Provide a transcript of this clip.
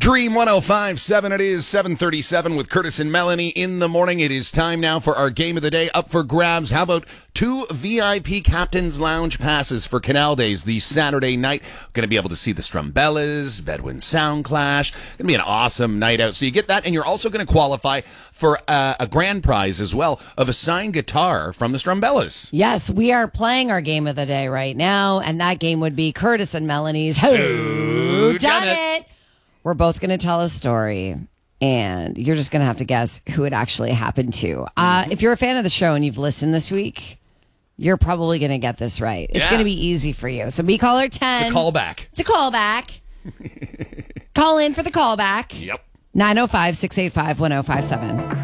Dream 105.7. It is 7:37 with Curtis and Melanie in the morning. It is time now for our game of the day up for grabs. How about 2 VIP Captain's Lounge passes for Canal Days the Saturday night? Going to be able to see the Strumbellas, Bedouin Sound Clash. Going to be an awesome night out. So you get that, and you're also going to qualify for a grand prize as well of a signed guitar from the Strumbellas. Yes, we are playing our game of the day right now, and that game would be Curtis and Melanie's Who Done It? We're both going to tell a story, and you're just going to have to guess who it actually happened to. If you're a fan of the show and you've listened this week, you're probably going to get this right. It's going to be easy for you. So be caller 10. It's a callback. It's a callback. Call in for the callback. Yep. 905-685-1057.